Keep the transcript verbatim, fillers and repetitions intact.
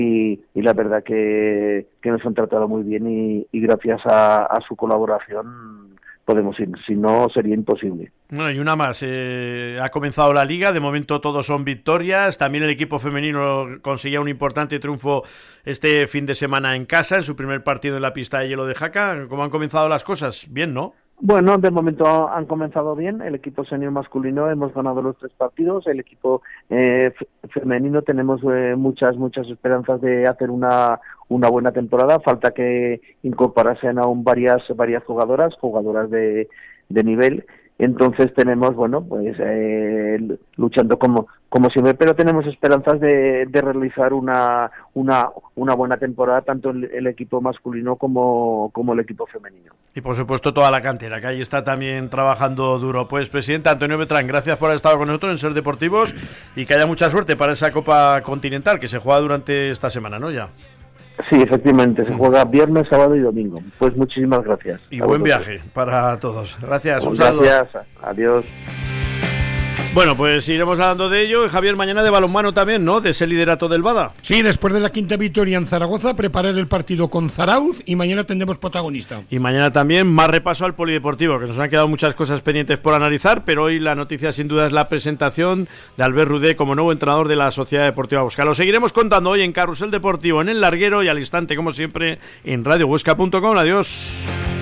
y, y la verdad que, que nos han tratado muy bien y, y gracias a, a su colaboración podemos ir, si no sería imposible. Bueno, y una más, eh, ha comenzado la Liga, de momento todos son victorias, también el equipo femenino conseguía un importante triunfo este fin de semana en casa, en su primer partido en la pista de hielo de Jaca. ¿Cómo han comenzado las cosas? Bien, ¿no? Bueno, de momento han comenzado bien. El equipo senior masculino hemos ganado los tres partidos. El equipo eh, femenino tenemos eh, muchas, muchas esperanzas de hacer una una buena temporada. Falta que incorporasen aún varias varias jugadoras, jugadoras de, de nivel. Entonces tenemos, bueno, pues eh, luchando como como siempre, pero tenemos esperanzas de, de realizar una una una buena temporada, tanto el, el equipo masculino como, como el equipo femenino. Y por supuesto toda la cantera, que ahí está también trabajando duro. Pues presidente Antonio Beltrán, gracias por haber estado con nosotros en Ser Deportivos y que haya mucha suerte para esa Copa Continental que se juega durante esta semana, ¿no? Ya. Sí, efectivamente, se juega viernes, sábado y domingo. Pues muchísimas gracias. Y buen viaje para todos. Gracias, un saludo. Gracias, adiós. Bueno, pues iremos hablando de ello. Javier, mañana de balonmano también, ¿no? De ese liderato del Bada. Sí, después de la quinta victoria en Zaragoza, preparar el partido con Zarauz y mañana tendremos protagonista. Y mañana también más repaso al polideportivo, que nos han quedado muchas cosas pendientes por analizar, pero hoy la noticia sin duda es la presentación de Albert Rudé como nuevo entrenador de la Sociedad Deportiva Huesca. Lo seguiremos contando hoy en Carrusel Deportivo, en El Larguero y al instante, como siempre, en radio huesca punto com. Adiós.